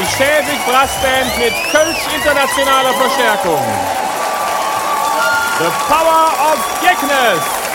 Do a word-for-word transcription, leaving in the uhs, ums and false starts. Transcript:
Schäbig Brassband mit Kölsch internationaler Verstärkung. The Power of Geknes.